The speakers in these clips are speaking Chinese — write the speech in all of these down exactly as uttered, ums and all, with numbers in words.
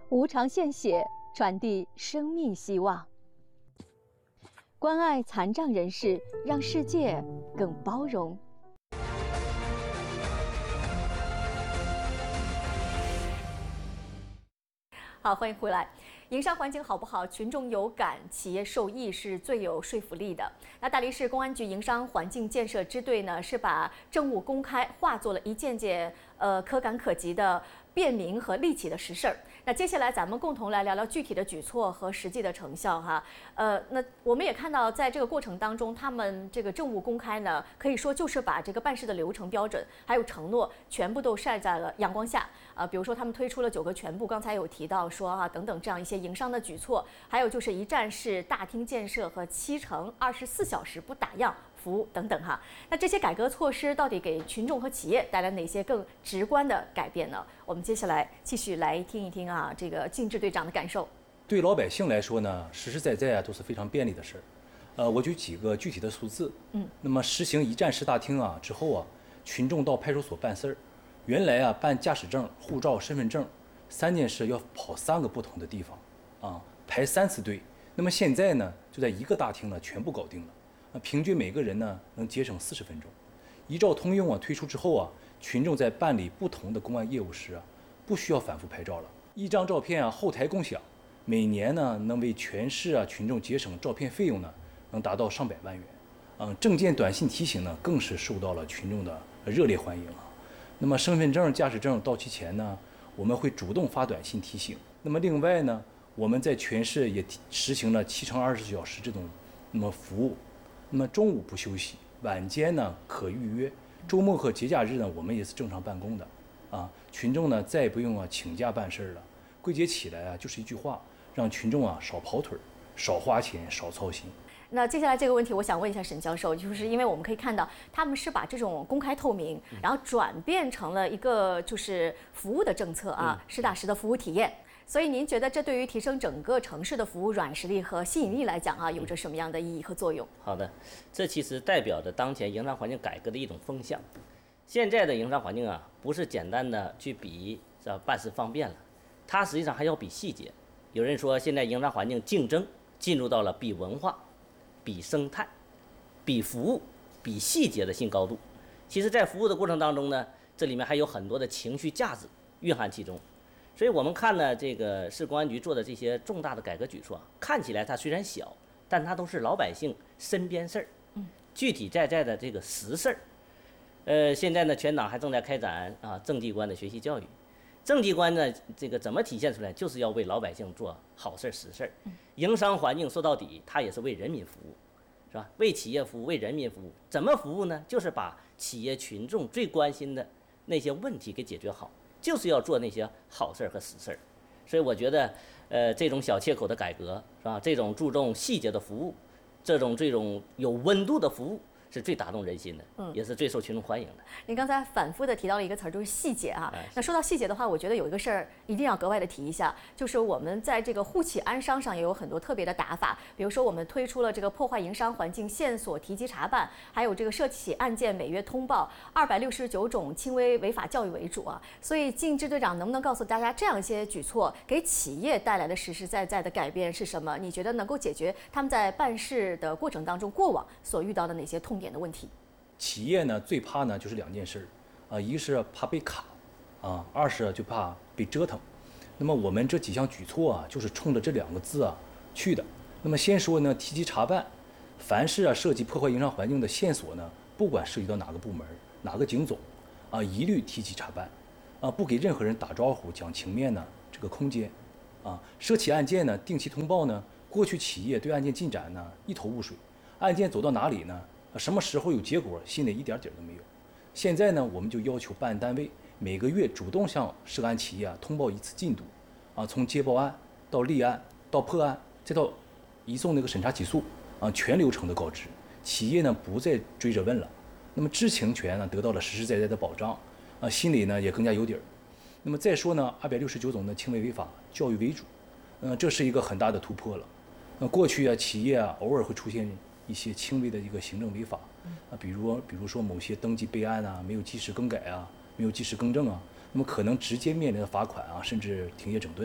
无偿献血，传递生命希望。关爱残障人士，让世界更包容。好，欢迎回来。营商环境好不好，群众有感，企业受益是最有说服力的。那大理市公安局营商环境建设支队呢，是把政务公开化作了一件件呃可感可及的便民和利己的实事儿。那接下来咱们共同来聊聊具体的举措和实际的成效哈。呃，那我们也看到，在这个过程当中，他们这个政务公开呢，可以说就是把这个办事的流程标准还有承诺全部都晒在了阳光下。啊、呃，比如说他们推出了九个全部，刚才有提到说啊等等这样一些营商的举措，还有就是一站式大厅建设和七乘二十四小时不打烊服务等等哈。那这些改革措施到底给群众和企业带来哪些更直观的改变呢？我们接下来继续来听一听啊，这个靳支队长的感受。 对老百姓来说呢，实实在在啊都是非常便利的事儿。呃，我举几个具体的数字。嗯，那么实行一站式大厅啊之后啊，群众到派出所办事儿，原来啊办驾驶证、护照、身份证三件事要跑三个不同的地方，啊排三次队。那么现在呢，就在一个大厅呢全部搞定了。啊，平均每个人呢能节省四十分钟。一照通用啊推出之后啊，群众在办理不同的公安业务时啊，不需要反复拍照了，一张照片啊后台共享，每年呢能为全市啊群众节省照片费用呢能达到上百万元。嗯，证件短信提醒呢更是受到了群众的热烈欢迎啊。那么身份证、驾驶证到期前呢，我们会主动发短信提醒。那么另外呢，我们在全市也实行了七乘二十四小时这种那么服务。那么中午不休息，晚间呢可预约，周末和节假日呢我们也是正常办公的。啊，群众呢再也不用啊请假办事了。归结起来啊，就是一句话，让群众啊少跑腿，少花钱，少操心。 那接下来这个问题，我想问一下沈教授，就是因为我们可以看到，他们是把这种公开透明，然后转变成了一个就是服务的政策啊，实打实的服务体验。所以您觉得这对于提升整个城市的服务软实力和吸引力来讲啊，有着什么样的意义和作用？ 好的，这其实代表着当前营商环境改革的一种风向。现在的营商环境啊，不是简单的去比这办事方便了，它实际上还要比细节。有人说，现在营商环境竞争进入到了比文化、比生态、比服务、比细节的新高度。其实，在服务的过程当中呢，这里面还有很多的情绪价值蕴含其中。所以我们看呢，这个市公安局做的这些重大的改革举措，看起来它虽然小，但它都是老百姓身边事儿，具体在在的这个实事儿。呃，现在呢，全党还正在开展啊政绩观的学习教育。政绩观呢，这个怎么体现出来？就是要为老百姓做好事儿、实事儿。营商环境说到底，它也是为人民服务，是吧？为企业服务，为人民服务。怎么服务呢？就是把企业群众最关心的那些问题给解决好。就是要做那些好事儿和实事儿，所以我觉得，呃，这种小切口的改革是吧？这种注重细节的服务，这种这种有温度的服务，是最打动人心的，嗯，也是最受群众欢迎的。 您刚才反复的提到了一个词儿，就是细节啊。那说到细节的话，我觉得有一个事儿一定要格外的提一下，就是我们在这个护企安商上也有很多特别的打法。比如说，我们推出了这个破坏营商环境线索提及查办，还有这个涉企案件每月通报，二百六十九种轻微违法教育为主啊。所以，靳支队长能不能告诉大家，这样一些举措给企业带来的实实在在的改变是什么？你觉得能够解决他们在办事的过程当中过往所遇到的哪些痛点的问题？ 企业呢最怕呢就是两件事啊，一个是怕被卡啊，二是就怕被折腾。那么我们这几项举措啊，就是冲着这两个字啊去的。那么先说呢，提及查办，凡是啊涉及破坏营商环境的线索呢，不管涉及到哪个部门、哪个警总啊，一律提起查办啊，不给任何人打招呼、讲情面呢这个空间啊。涉企案件呢，定期通报呢，过去企业对案件进展呢一头雾水，案件走到哪里呢？什么时候有结果，心里一点底都没有。现在呢，我们就要求办案单位每个月主动向涉案企业啊通报一次进度，啊，从接报案到立案到破案，再到移送那个审查起诉啊，全流程的告知。企业呢不再追着问了，那么知情权呢得到了实实在在的保障，啊，心里呢也更加有底儿。那么再说呢，二百六十九种的轻微违法教育为主，嗯、呃，这是一个很大的突破了。那过去啊，企业啊偶尔会出现一些轻微的一个行政违法啊，比如比如说某些登记备案啊没有及时更改啊，没有及时更正啊，那么可能直接面临的罚款啊，甚至停业整顿。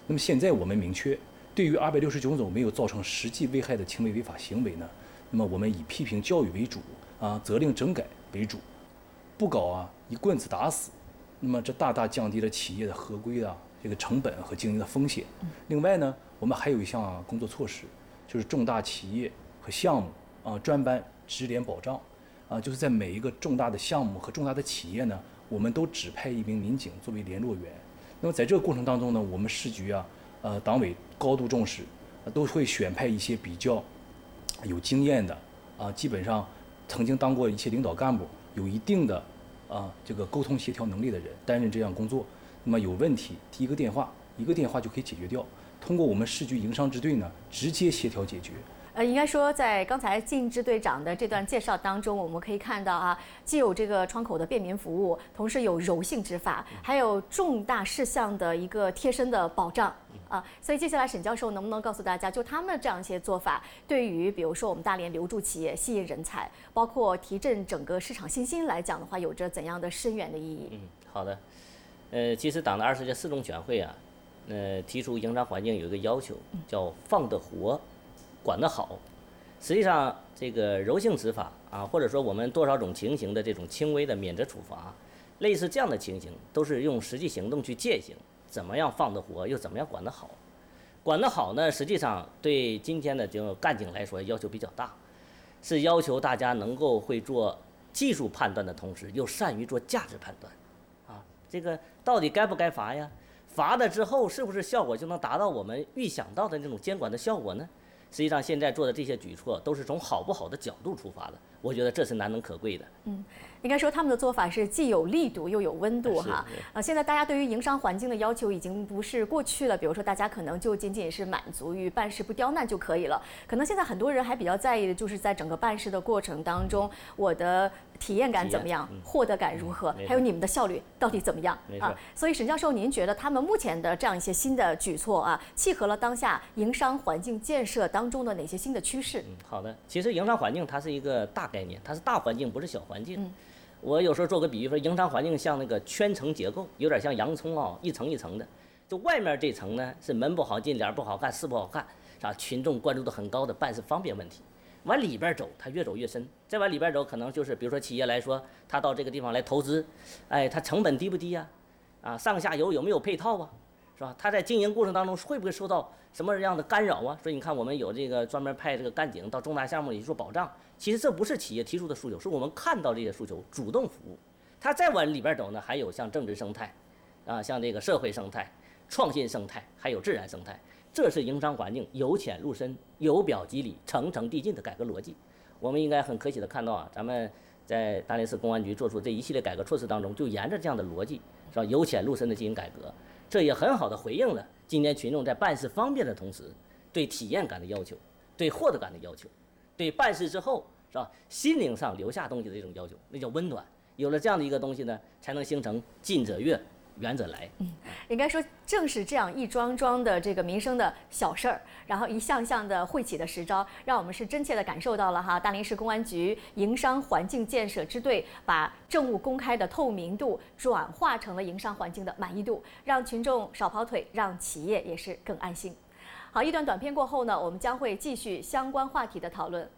那么现在我们明确，对于二百六十九种没有造成实际危害的轻微违法行为呢，那么我们以批评教育为主啊，责令整改为主，不搞啊一棍子打死，那么这大大降低了企业的合规啊这个成本和经营的风险。另外呢，我们还有一项工作措施，就是重大企业和项目啊专班直联保障啊，就是在每一个重大的项目和重大的企业呢，我们都指派一名民警作为联络员。那么在这个过程当中呢，我们市局啊，呃，党委高度重视，呃、都会选派一些比较有经验的啊，基本上曾经当过一些领导干部，有一定的啊这个沟通协调能力的人担任这样工作。那么有问题提一个电话，一个电话就可以解决掉。通过我们市局营商支队呢，直接协调解决。 呃，应该说，在刚才靳支队长的这段介绍当中，我们可以看到啊，既有这个窗口的便民服务，同时有柔性执法，还有重大事项的一个贴身的保障啊。所以接下来沈教授能不能告诉大家，就他们的这样一些做法，对于比如说我们大连留住企业、吸引人才，包括提振整个市场信心来讲的话，有着怎样的深远的意义？ 嗯，好的。呃，其实党的二十届四中全会啊，呃，提出营商环境有一个要求，叫放得活。管得好，实际上这个柔性执法啊，或者说我们多少种情形的这种轻微的免责处罚，类似这样的情形，都是用实际行动去践行，怎么样放得活，又怎么样管得好。管得好呢，实际上对今天的这个干警来说要求比较大，是要求大家能够会做技术判断的同时，又善于做价值判断。啊，这个到底该不该罚呀？罚了之后，是不是效果就能达到我们预想到的那种监管的效果呢？实际上，现在做的这些举措都是从好不好的角度出发的，我觉得这是难能可贵的。 嗯，应该说他们的做法是既有力度又有温度哈。呃，现在大家对于营商环境的要求已经不是过去了，比如说大家可能就仅仅是满足于办事不刁难就可以了。可能现在很多人还比较在意的就是在整个办事的过程当中，我的体验感怎么样， 嗯、 获得感如何，还有你们的效率到底怎么样啊？所以沈教授，您觉得他们目前的这样一些新的举措啊，契合了当下营商环境建设当中的哪些新的趋势？ 嗯，好的。其实营商环境它是一个大概念，它是大环境，不是小环境。 嗯， 我有时候做个比喻说，营商环境像那个圈层结构，有点像洋葱啊，一层一层的。就外面这层呢是门不好进，脸不好看，事不好看，是吧？群众关注度很高的办事方便问题。往里边走，它越走越深。再往里边走，可能就是比如说企业来说，他到这个地方来投资，哎，它成本低不低呀？啊，上下游有没有配套啊？是吧？他在经营过程当中会不会受到什么样的干扰啊？所以你看，我们有这个专门派这个干警到重大项目里去做保障。其实这不是企业提出的诉求，是我们看到这些诉求，主动服务。他再往里边走呢，还有像政治生态，啊，像这个社会生态、创新生态，还有自然生态。这是营商环境由浅入深、由表及里、层层递进的改革逻辑。我们应该很可喜的看到啊，咱们在大连市公安局做出这一系列改革措施当中，就沿着这样的逻辑，是吧？由浅入深的进行改革。这也很好的回应了今天群众在办事方便的同时，对体验感的要求，对获得感的要求，对办事之后是吧心灵上留下东西的这种要求，那叫温暖。有了这样的一个东西呢，才能形成近者悦，远者来。 嗯，应该说正是这样一桩桩的这个民生的小事儿，然后一项项的汇起的实招，让我们是真切的感受到了哈，大连市公安局营商环境建设支队把政务公开的透明度转化成了营商环境的满意度，让群众少跑腿，让企业也是更安心。好，一段短片过后呢，我们将会继续相关话题的讨论。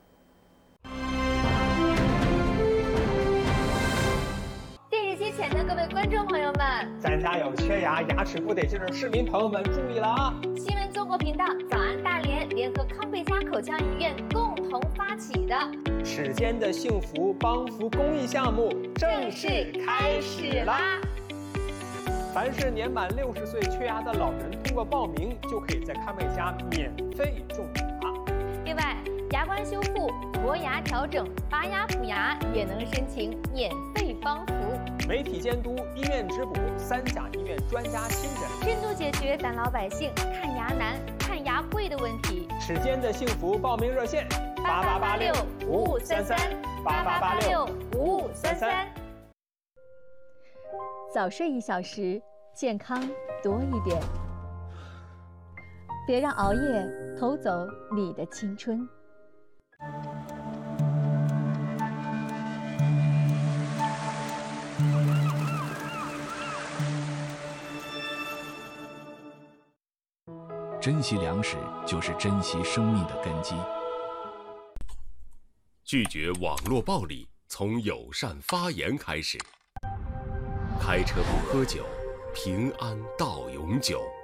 电视机前的各位观众朋友们， 咱家有缺牙、牙齿不得劲的市民朋友们注意了啊！ 新闻综合频道早安大连联合康贝佳口腔医院共同发起的齿间的幸福帮扶公益项目正式开始啦！凡是年满六十岁缺牙的老人，通过报名就可以在康贝佳免费种牙。 另外，牙关修复、磨牙调整、拔牙补牙也能申请免费帮扶。 媒体监督、医院质补，三甲医院专家亲诊， 深度解决咱老百姓看牙难、看牙贵的问题。 齿间的幸福报名热线： 八八八六五五三三，八八八六五五三三。 早睡一小时，健康多一点。别让熬夜偷走你的青春。 珍惜粮食就是珍惜生命的根基。 拒绝网络暴力，从友善发言开始。开车不喝酒，平安到永久。